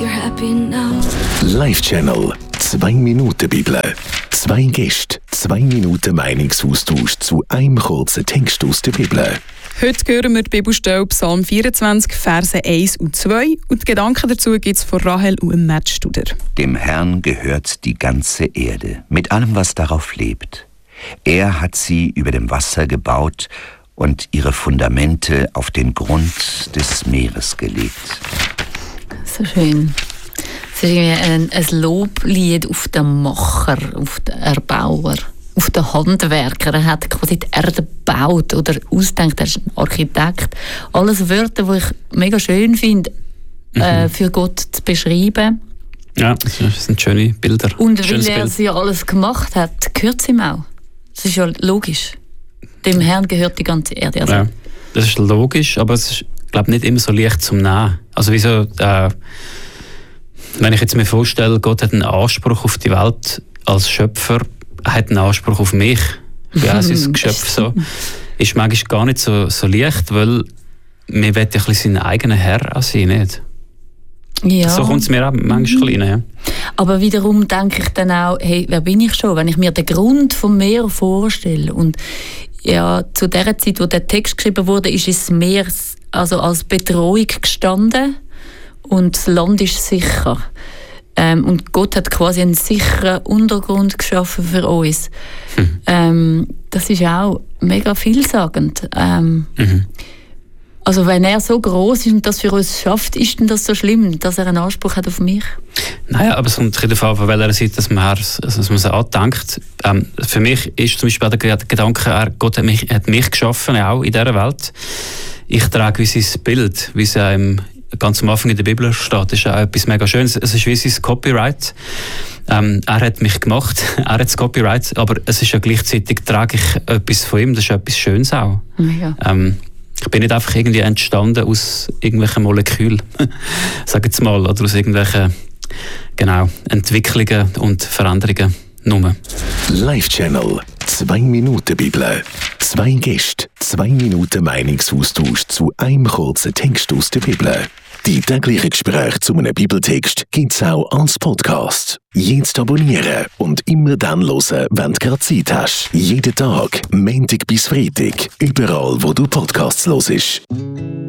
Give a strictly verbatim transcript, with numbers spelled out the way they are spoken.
you're happy now. Live-Channel, zwei Minuten Bibel. Zwei Gäste, zwei Minuten Meinungsaustausch zu einem kurzen Text aus der Bibel. Heute hören wir die Bibelstelle Psalm vierundzwanzig, Verse eins und zwei. Und die Gedanken dazu gibt es von Rahel und Matt Studer. Dem Herrn gehört die ganze Erde, mit allem, was darauf lebt. Er hat sie über dem Wasser gebaut und ihre Fundamente auf den Grund des Meeres gelegt. So schön. Es ist irgendwie ein, ein Loblied auf den Macher, auf den Erbauer, auf den Handwerker. Er hat quasi die Erde gebaut oder ausgedacht. Er ist ein Architekt. Alles Wörter, die ich mega schön finde, mhm. äh, für Gott zu beschreiben. Ja, das sind schöne Bilder. Und weil Schönes er Bild. sie alles gemacht hat, gehört es ihm auch. Das ist ja logisch. Dem Herrn gehört die ganze Erde. Also. Ja, das ist logisch, aber es ist, glaube nicht immer so leicht zum Nehmen. Also wieso, äh, wenn ich jetzt mir vorstelle, Gott hat einen Anspruch auf die Welt als Schöpfer, hat einen Anspruch auf mich. Ich bin auch sein Geschöpf. So. Ist manchmal gar nicht so, so leicht, weil wir wollen ja ein bisschen sein eigener Herr an sein, nicht? Ja. So kommt es mir auch manchmal rein. Ja. Aber wiederum denke ich dann auch, hey, wer bin ich schon? Wenn ich mir den Grund vom Meer vorstelle und ja, zu der Zeit, wo der Text geschrieben wurde, ist das Meer also als Bedrohung gestanden und das Land ist sicher. Ähm, und Gott hat quasi einen sicheren Untergrund geschaffen für uns. Hm. Ähm, das ist auch mega vielsagend. Ähm, mhm. Also wenn er so groß ist und das für uns schafft, ist denn das so schlimm, dass er einen Anspruch hat auf mich? Naja, aber es kommt davon, von welcher Seite dass man, dass man es andenkt. Ähm, für mich ist zum Beispiel der Gedanke, er, Gott hat mich, hat mich geschaffen, auch in dieser Welt. Ich trage wie sein Bild, wie es ähm, ganz am Anfang in der Bibel steht. Das ist auch etwas mega Schönes. Es ist wie sein Copyright. Ähm, er hat mich gemacht, er hat das Copyright, aber es ist ja gleichzeitig, trage ich etwas von ihm, das ist etwas Schönes auch. Ja. Ähm, Ich bin nicht einfach irgendwie entstanden aus irgendwelchen Molekülen, sag jetzt mal, oder aus irgendwelchen genau, Entwicklungen und Veränderungen. Nur. Live-Channel, zwei Minuten Bibel. Zwei Gäste, zwei Minuten Meinungsaustausch zu einem kurzen Text aus der Bibel. Die täglichen Gespräche zu einem Bibeltext gibt es auch als Podcast. Jetzt abonnieren und immer dann hören, wenn du gerade Zeit hast. Jeden Tag, Montag bis Freitag, überall, wo du Podcasts hörst.